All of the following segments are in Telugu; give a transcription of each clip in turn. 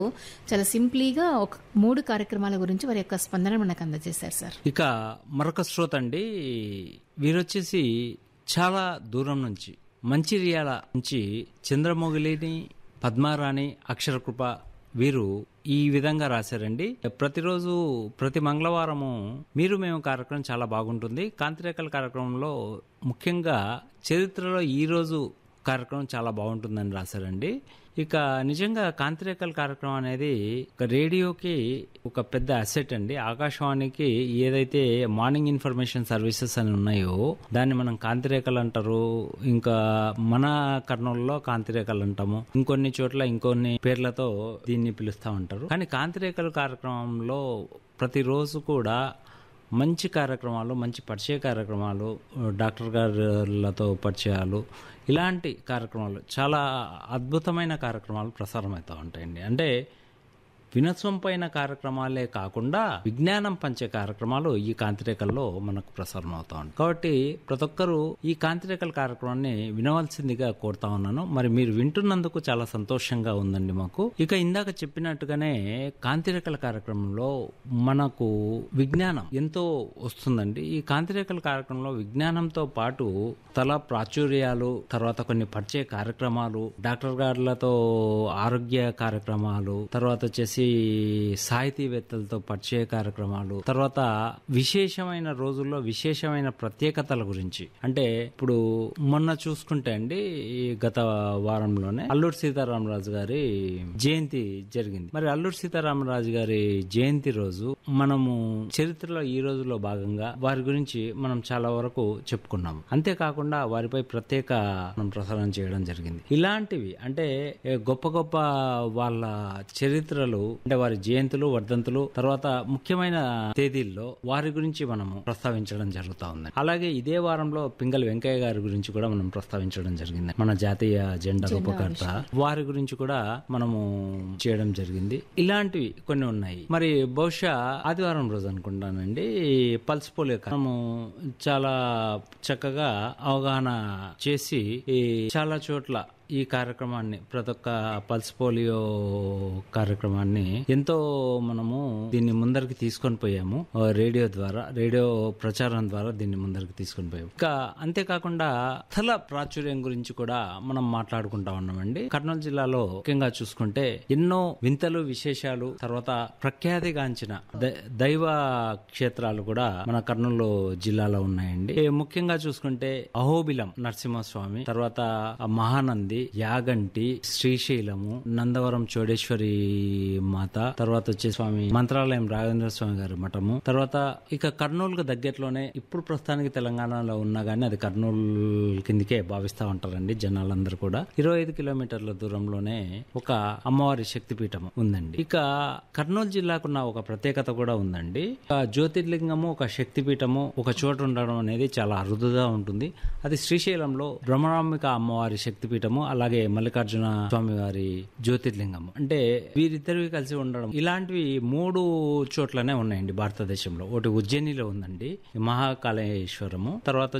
చాలా సింప్లీగా ఒక 3 కార్యక్రమాల గురించి వారి యొక్క స్పందన మనకు అందజేశారు సార్. ఇక మరొక శ్రోత అండి, వీరొచ్చేసి చాలా దూరం నుంచి మంచిర్యాల నుంచి చంద్రమౌళిని, పద్మారాణి, అక్షరకృప వీరు ఈ విధంగా రాశారండి. ప్రతిరోజు ప్రతి మంగళవారము మీరు మేము కార్యక్రమం చాలా బాగుంటుంది. కాంతిరేఖల కార్యక్రమంలో ముఖ్యంగా చరిత్రలో ఈ రోజు కార్యక్రమం చాలా బాగుంటుందని రాశారండి. ఇక నిజంగా కాంతిరేఖల కార్యక్రమం అనేది ఒక రేడియోకి ఒక పెద్ద అసెట్ అండి. ఆకాశవాణికి ఏదైతే మార్నింగ్ ఇన్ఫర్మేషన్ సర్వీసెస్ అని ఉన్నాయో దాన్ని మనం కాంతిరేఖలు అంటారు. ఇంకా మన కర్నూలులో కాంతిరేఖలు అంటాము, ఇంకొన్ని చోట్ల ఇంకొన్ని పేర్లతో దీన్ని పిలుస్తూ ఉంటారు. కానీ కాంతిరేఖల కార్యక్రమంలో ప్రతిరోజు కూడా మంచి కార్యక్రమాలు, మంచి పరిచయ కార్యక్రమాలు, డాక్టర్ గారులతో పరిచయాలు, ఇలాంటి కార్యక్రమాలు చాలా అద్భుతమైన కార్యక్రమాలు ప్రసారం అవుతూ ఉంటాయండి. అంటే వినోత్సవం పైన కార్యక్రమాలే కాకుండా విజ్ఞానం పంచే కార్యక్రమాలు ఈ కాంతిరేఖల్లో మనకు ప్రసారం అవుతా ఉంటాయి. కాబట్టి ప్రతి ఒక్కరూ ఈ కాంతిరేఖల కార్యక్రమాన్ని వినవలసిందిగా కోరుతా ఉన్నాను. మరి మీరు వింటున్నందుకు చాలా సంతోషంగా ఉందండి మాకు. ఇక ఇందాక చెప్పినట్టుగానే కాంతిరేఖల కార్యక్రమంలో మనకు విజ్ఞానం ఎంతో వస్తుందండి. ఈ కాంతిరేఖల కార్యక్రమంలో విజ్ఞానంతో పాటు స్థల ప్రాచుర్యాలు, తర్వాత కొన్ని పరిచయ కార్యక్రమాలు, డాక్టర్ గారులతో ఆరోగ్య కార్యక్రమాలు, తర్వాత వచ్చేసి సాహితీవేత్తలతో పరిచయ కార్యక్రమాలు, తర్వాత విశేషమైన రోజుల్లో విశేషమైన ప్రత్యేకతల గురించి. అంటే ఇప్పుడు మొన్న చూసుకుంటే అండి, ఈ గత వారంలోనే అల్లూరి సీతారామరాజు గారి జయంతి జరిగింది. మరి అల్లూరి సీతారామరాజు గారి జయంతి రోజు మనము చరిత్రలో ఈ రోజులో భాగంగా వారి గురించి మనం చాలా వరకు చెప్పుకున్నాము. అంతేకాకుండా వారిపై ప్రత్యేక ప్రసారం చేయడం జరిగింది. ఇలాంటివి అంటే గొప్ప గొప్ప వాళ్ళ చరిత్రలు, అంటే వారి జయంతులు, వర్ధంతులు, తర్వాత ముఖ్యమైన తేదీల్లో వారి గురించి మనము ప్రస్తావించడం జరుగుతా ఉంది. అలాగే ఇదే వారంలో పింగళి వెంకయ్య గారి గురించి కూడా మనం ప్రస్తావించడం జరిగింది. మన జాతీయ జెండా రూపకర్త, వారి గురించి కూడా మనము చేయడం జరిగింది. ఇలాంటివి కొన్ని ఉన్నాయి. మరి బహుశా ఆదివారం రోజు అనుకుంటానండి, పల్స్ పోలియో మనము చాలా చక్కగా అవగాహన చేసి చాలా చోట్ల ఈ కార్యక్రమాన్ని, ప్రతి ఒక్క పల్స్ పోలియో కార్యక్రమాన్ని ఎంతో మనము దీన్ని ముందరికి తీసుకొని పోయాము. రేడియో ద్వారా, రేడియో ప్రచారం ద్వారా దీన్ని ముందరికి తీసుకొని పోయాము. ఇంకా అంతేకాకుండా స్థల ప్రాచుర్యం గురించి కూడా మనం మాట్లాడుకుంటా ఉన్నామండి. కర్నూలు జిల్లాలో ముఖ్యంగా చూసుకుంటే ఎన్నో వింతలు, విశేషాలు, తర్వాత ప్రఖ్యాతిగాంచిన దైవ క్షేత్రాలు కూడా మన కర్నూలు జిల్లాలో ఉన్నాయండి. ముఖ్యంగా చూసుకుంటే అహోబిలం నరసింహస్వామి, తర్వాత మహానంది, యాగంటి, శ్రీశైలము, నందవరం చోడేశ్వరి మాత, తర్వాత వచ్చే స్వామి మంత్రాలయం రాఘవేంద్ర స్వామి గారి మఠము, తర్వాత ఇక కర్నూలుకు దగ్గరలోనే ఇప్పుడు ప్రస్తుతానికి తెలంగాణలో ఉన్నా గానీ అది కర్నూలు కిందికే భావిస్తా ఉంటారండి జనాలందరూ కూడా. 25 కిలోమీటర్ల దూరంలోనే ఒక అమ్మవారి శక్తిపీఠం ఉందండి. ఇక కర్నూలు జిల్లాకున్న ఒక ప్రత్యేకత కూడా ఉందండి. ఒక జ్యోతిర్లింగము, ఒక శక్తిపీఠము ఒక చోట ఉండడం అనేది చాలా అరుదుగా ఉంటుంది. అది శ్రీశైలంలో బ్రహ్మరాంబిక అమ్మవారి శక్తిపీఠము, అలాగే మల్లికార్జున స్వామి వారి జ్యోతిర్లింగం. అంటే వీరిద్దరివి కలిసి ఉండడం, ఇలాంటివి 3 చోట్లనే ఉన్నాయండి భారతదేశంలో. ఒకటి ఉజ్జయినిలో ఉందండి మహాకాళేశ్వరము, తర్వాత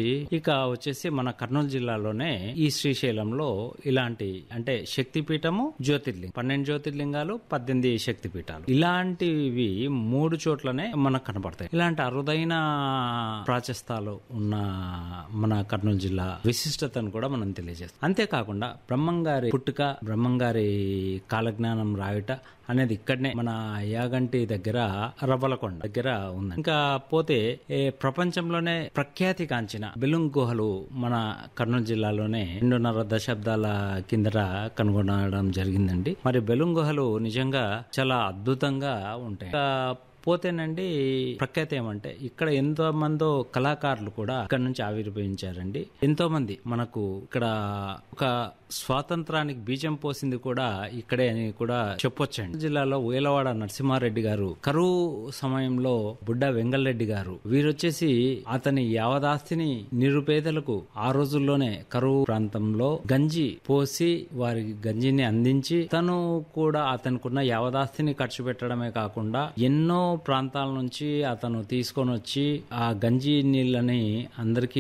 వచ్చేసి మన కర్నూలు జిల్లాలోనే ఈ శ్రీశైలంలో ఇలాంటి అంటే శక్తిపీఠము, జ్యోతిర్లింగం, 12 జ్యోతిర్లింగాలు, 18 శక్తిపీఠాలు, ఇలాంటివి 3 చోట్లనే మనకు కనపడతాయి. ఇలాంటి అరుదైన ప్రాశస్తాలు ఉన్న మన కర్నూలు జిల్లా విశిష్టతను కూడా మనం తెలియజేస్తాం. అంతేకాకుండా బ్రహ్మంగారి పుట్టుక, బ్రహ్మంగారి కాలజ్ఞానం రాయుట అనేది ఇక్కడనే మన యాగంటి దగ్గర, రవ్వలకొండ దగ్గర ఉంది. ఇంకా పోతే ప్రపంచంలోనే ప్రఖ్యాతి కాంచిన బెలుంగ్ గుహలు మన కర్నూలు జిల్లాలోనే 2.5 దశాబ్దాల కిందట కనుగొనడం జరిగిందండి. మరి బెలుంగ్ గుహలు నిజంగా చాలా అద్భుతంగా ఉంటాయి. పోతేనండి ప్రఖ్యాతి ఏమంటే ఇక్కడ ఎంతో మందో కళాకారులు కూడా ఇక్కడ నుంచి ఆవిర్భవించారండి. ఎంతో మంది మనకు ఇక్కడ ఒక స్వాతంత్రానికి బీజం పోసింది కూడా ఇక్కడే అని కూడా చెప్పొచ్చండి. జిల్లాలో వేలవాడ నరసింహారెడ్డి గారు, కరువు సమయంలో బుడ్డ వెంగళరెడ్డి గారు, వీరొచ్చేసి అతని యావదాస్తిని నిరుపేదలకు ఆ రోజుల్లోనే కరువు ప్రాంతంలో గంజి పోసి వారి గంజిని అందించి తను కూడా అతనుకున్న యావదాస్తిని ఖర్చు పెట్టడమే కాకుండా ఎన్నో ప్రాంతాల నుంచి అతను తీసుకొని వచ్చి ఆ గంజి నీళ్ళని అందరికీ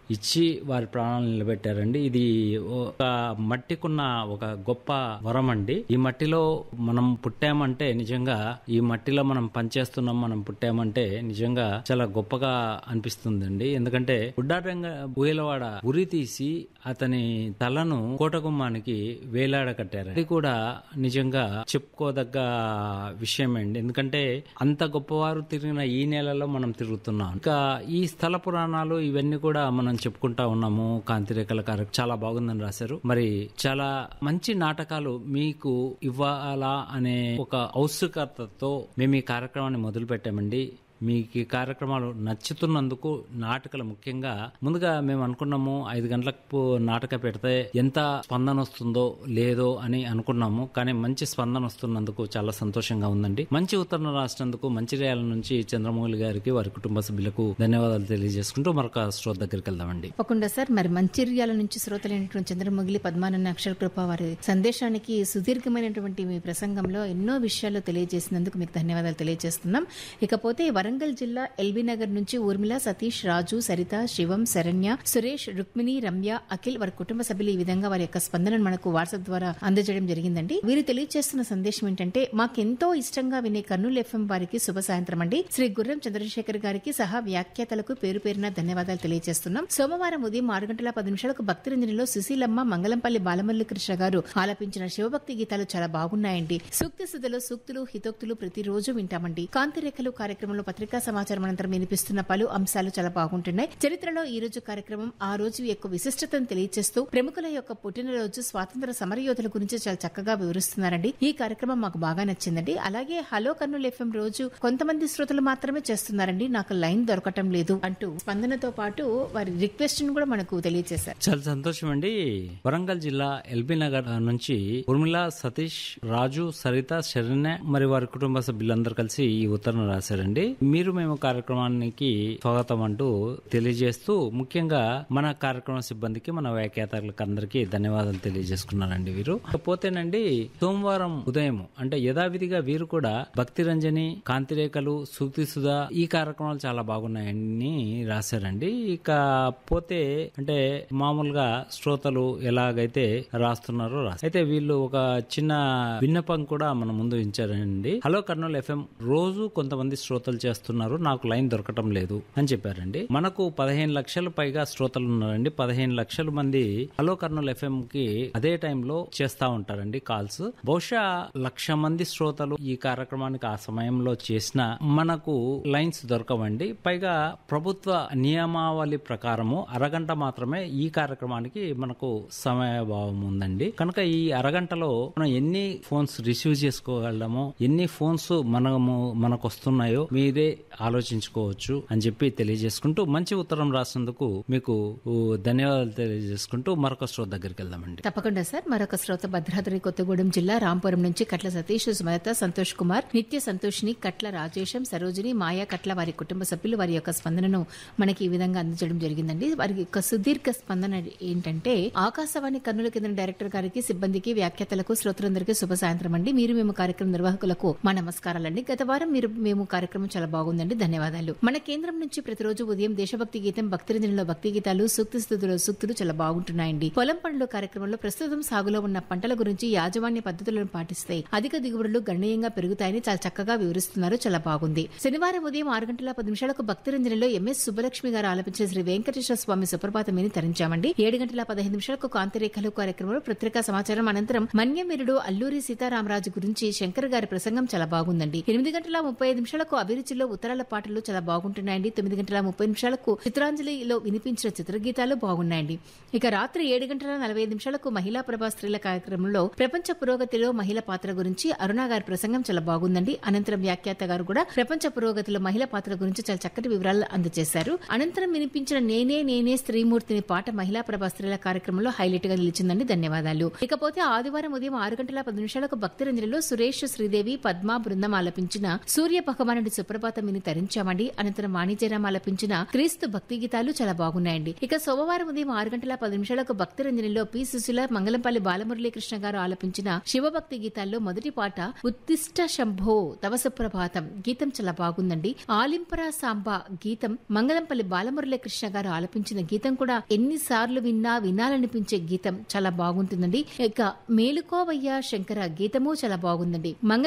ఇచ్చి వారి ప్రాణాలను నిలబెట్టారండి. ఇది ఒక మట్టికున్న ఒక గొప్ప వరం అండి. ఈ మట్టిలో మనం పుట్టామంటే నిజంగా ఈ మట్టిలో మనం పనిచేస్తున్నాం, మనం పుట్టామంటే నిజంగా చాలా గొప్పగా అనిపిస్తుందండి. ఎందుకంటే ఉడ్డాటంగా ఊయలవాడ ఉరి తీసి అతని తలను కోటగుమ్మానికి వేలాడ కట్టారు. అది కూడా నిజంగా చెప్పుకోదగ్గ విషయం అండి. ఎందుకంటే అంత గొప్పవారు తిరిగిన ఈ నెలలో మనం తిరుగుతున్నాం. ఇంకా ఈ స్థల పురాణాలు ఇవన్నీ కూడా మనం చెప్పుకుంటా ఉన్నాము. కాంతిరేఖల కార్యక్రమం చాలా బాగుందని రాశారు. మరి చాలా మంచి నాటకాలు మీకు ఇవ్వాలా అనే ఒక ఔత్సుకతతో మేము ఈ కార్యక్రమాన్ని మొదలు పెట్టామండి. మీకు ఈ కార్యక్రమాలు నచ్చుతున్నందుకు నాటకాలు ముఖ్యంగా ముందుగా మేము అనుకున్నాము 5 గంటలకు నాటక పెడితే ఎంత స్పందన వస్తుందో లేదో అని అనుకున్నాము. కానీ మంచి స్పందన వస్తున్నందుకు చాలా సంతోషంగా ఉందండి. మంచి ఉత్తరం రాసినందుకు మంచిర్యాల నుంచి చంద్రమౌళి గారికి వారి కుటుంబ సభ్యులకు ధన్యవాదాలు తెలియజేసుకుంటూ మరొక శ్రోత దగ్గరికి వెళ్దామండి. తప్పకుండా సార్. మరి మంచిర్యాల నుంచి శ్రోతలైనటువంటి చంద్రమౌళి, పద్మానన్న, అక్షర కృప వారి సందేశానికి సుదీర్ఘమైనటువంటి మీ ప్రసంగంలో ఎన్నో విషయాలు తెలియజేసినందుకు మీకు ధన్యవాదాలు తెలియజేస్తున్నాం. ఇకపోతే వరంగల్ జిల్లా ఎల్బీ నగర్ నుంచి ఊర్మిళ, సతీష్, రాజు, సరిత, శివం, శరణ్య, సురేష్, రుక్మిణి, రమ్య, అఖిల్ వారి కుటుంబ సభ్యులు ఈ విధంగా వారి యొక్క స్పందనను మనకు వాట్సాప్ ద్వారా అందజేయడం జరిగిందండి. వీరు తెలియజేస్తున్న సందేశం ఏంటంటే, మాకెంతో ఇష్టంగా వినే కర్నూలు ఎఫ్ఎం వారికి శుభ సాయంత్రం అండి. శ్రీ గుర్రం చంద్రశేఖర్ గారికి సహా వ్యాఖ్యాతలకు పేరు పేరున ధన్యవాదాలు తెలియజేస్తున్నాం. సోమవారం ఉదయం 6:10 భక్తిరంజనిలో సుశీలమ్మ, మంగళంపల్లి బాలమురళీకృష్ణ గారు ఆలపించిన శివభక్తి గీతాలు చాలా బాగున్నాయండి. సూక్తి సుధలో సూక్తులు, హితోక్తులు ప్రతిరోజు వింటామండి. కాంతిరేఖలు కార్యక్రమంలో పత్రికా సమాచారం అనంతరం వినిపిస్తున్న పలు అంశాలు చాలా బాగుంటున్నాయి. చరిత్రలో ఈ రోజు కార్యక్రమం ఆ రోజు యొక్క విశిష్టతను తెలియజేస్తూ ప్రముఖుల యొక్క పుట్టినరోజు, స్వాతంత్ర సమరయోధుల గురించి చాలా చక్కగా వివరిస్తున్నారండి. ఈ కార్యక్రమం మాకు బాగా నచ్చిందండి. అలాగే హలో కర్నూలు ఎఫ్ఎం రోజు కొంతమంది శ్రోతలు మాత్రమే చేస్తున్నారండి, నాకు లైన్ దొరకటం లేదు అంటూ స్పందనతో పాటు వారి రిక్వెస్ట్ ను కూడా మనకు తెలియజేశారు. చాలా సంతోషం అండి. వరంగల్ జిల్లా ఎల్బీ నగర్ నుంచి ఊర్మిళ, సతీష్, రాజు, సరిత, శరణ్య మరి వారి కుటుంబ సభ్యులందరూ కలిసి ఈ ఉత్తరం రాశారండి. మీరు మేము కార్యక్రమానికి స్వాగతం అంటూ తెలియజేస్తూ ముఖ్యంగా మన కార్యక్రమ సిబ్బందికి, మన వ్యాఖ్యాతలకు అందరికీ ధన్యవాదాలు తెలియజేసుకున్నారండి. వీరు పోతేనండి సోమవారం ఉదయం అంటే యథావిధిగా వీరు కూడా భక్తి రంజని, కాంతిరేఖలు, సూక్తి సుధా ఈ కార్యక్రమాలు చాలా బాగున్నాయని రాశారండి. ఇక పోతే అంటే మామూలుగా శ్రోతలు ఎలాగైతే రాస్తున్నారో అయితే వీళ్ళు ఒక చిన్న విన్నపం కూడా మన ముందు ఉంచారండి. హలో కర్నూలు ఎఫ్ఎం రోజు కొంతమంది శ్రోతలు చేస్తున్నారు, నాకు లైన్ దొరకటం లేదు అని చెప్పారండి. మనకు 15 లక్షల పైగా శ్రోతలు ఉన్నారండి. 15 లక్షల మంది హలో కర్నూలు ఎఫ్ఎం కి అదే టైంలో చేస్తా ఉంటారండి కాల్స్. బహుశా 1,00,000 మంది శ్రోతలు ఈ కార్యక్రమానికి ఆ సమయంలో చేసిన మనకు లైన్స్ దొరకవండి. పైగా ప్రభుత్వ నియమావళి ప్రకారము అరగంట మాత్రమే ఈ కార్యక్రమానికి మనకు సమయభావం ఉందండి. కనుక ఈ అరగంటలో మనం ఎన్ని ఫోన్స్ రిసీవ్ చేసుకోగలమో, ఎన్ని ఫోన్స్ మనకు వస్తున్నాయో మీరే ఆలోచించుకోవచ్చు అని చెప్పి తెలియజేసుకుంటూ మంచి ఉత్తరం రాసినందుకు మీకు ధన్యవాదాలు తెలియజేసుకుంటూ మరొక శ్రోత దగ్గరికి వెళ్దామండి. తప్పకుండా సార్. మరొక శ్రోత భద్రాద్రి కొత్తగూడెం జిల్లా రాంపురం నుంచి కట్ల సతీష్, సుమలత, సంతోష్ కుమార్, నిత్య సంతోషిని, కట్ల రాజేశం, సరోజిని, మాయా కట్ల వారి కుటుంబ సభ్యులు వారి యొక్క స్పందనను మనకి ఈ విధంగా అందజేయడం జరిగిందండి. వారి యొక్క సుదీర్ఘ స్పందన ఏంటంటే, ఆకాశవాణి కర్నూలు కేంద్ర డైరెక్టర్ గారికి, సిబ్బందికి, వ్యాఖ్యాతలకు, శ్రోతలందరికీ శుభ సాయంత్రం అండి. మీరు మేము కార్యక్రమం నిర్వాహకులకు మా నమస్కారాలండి. గత వారం మేము కార్యక్రమం చాలా బాగుందండి, ధన్యవాదాలు. మన కేంద్రం నుంచి ప్రతిరోజు ఉదయం దేశభక్తి గీతం, భక్తిరంజనిలో భక్తి గీతాలు, సూక్తి స్థుతులు సూక్తులు చాలా బాగుంటున్నాయండి. పొలం పనులు కార్యక్రమంలో ప్రస్తుతం సాగులో ఉన్న పంటల గురించి యాజమాన్య పద్ధతులను పాటిస్తే అధిక దిగుబడులు గణనీయంగా పెరుగుతాయని చాలా చక్కగా వివరిస్తున్నారు, చాలా బాగుంది. శనివారం ఉదయం 6:10 భక్తిరంజనిలో ఎంఎస్ సుబ్బలక్ష్మి గారు ఆలపించిన శ్రీ వెంకటేశ్వర స్వామి సుప్రభాతమిని తరించామండి. 7:15 కాంతిరేఖలు కార్యక్రమంలో పత్రికా సమాచారం అనంతరం మన్యమీరుడు అల్లూరి సీతారామరాజు గురించి శంకర్ గారి ప్రసంగం చాలా బాగుందండి. 8:35 అభిరుచిలో ఉత్తరాల పాటలు చాలా బాగుంటున్నాయండి. 9:30 చిత్రాంజలిలో వినిపించిన చిత్రగీతాలు బాగున్నాయండి. ఇక రాత్రి 7:45 మహిళా ప్రభా స్త్రీల కార్యక్రమంలో ప్రపంచ పురోగతిలో మహిళ పాత్ర గురించి అరుణ గారి ప్రసంగం చాలా బాగుందండి. అనంతరం వ్యాఖ్యాత గారు కూడా ప్రపంచ పురోగతిలో మహిళ పాత్ర గురించి చాలా చక్కటి వివరాలు అందజేశారు. అనంతరం వినిపించిన నేనే స్త్రీమూర్తిని పాట మహిళా ప్రభా స్త్రీల కార్యక్రమంలో హైలైట్ గా నిలిచిందండి, ధన్యవాదాలు. ఇకపోతే ఆదివారం ఉదయం 6:10 భక్తిరంజనిలో సురేష్, శ్రీదేవి, పద్మ బృందం ఆలపించిన సూర్య భగవానుడి సుప్రభాత సుప్రభాతం విని తరించామండి. అనంతరం వాణిజ్యరామ్ ఆలపించిన క్రీస్తు భక్తి గీతాలు చాలా బాగున్నాయండి. ఇక సోమవారం ఉదయం 6:10 భక్తి రంజనిలో పి సుశీల, మంగళంపల్లి బాలమురళీకృష్ణ గారు ఆలపించిన శివభక్తి గీతాల్లో మొదటి పాట ఉత్తిష్ట శంభో తవ సుప్రభాతం గీతం చాలా బాగుందండి. ఆలింపరా సాంబా గీతం మంగళంపల్లి బాలమురళీకృష్ణ గారు ఆలపించిన గీతం కూడా ఎన్నిసార్లు విన్నా వినాలనిపించే గీతం, చాలా బాగుంటుందండి. ఇక మేలుకోవయ్యా శంకర గీతము చాలా బాగుందండి.